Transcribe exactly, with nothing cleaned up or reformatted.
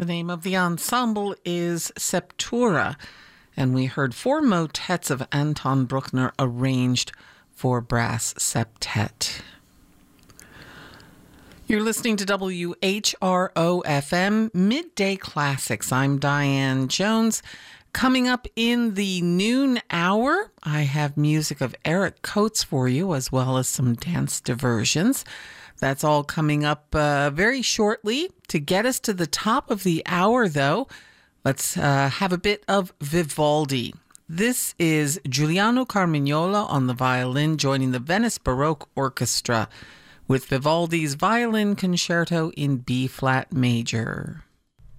The name of the ensemble is Septura, and we heard four motets of Anton Bruckner arranged for brass septet. You're listening to W H R O F M Midday Classics. I'm Diane Jones. Coming up in the noon hour, I have music of Eric Coates for you, as well as some dance diversions. That's all coming up uh, very shortly. To get us to the top of the hour, though, let's uh, have a bit of Vivaldi. This is Giuliano Carmignola on the violin, joining the Venice Baroque Orchestra with Vivaldi's Violin Concerto in B-flat major.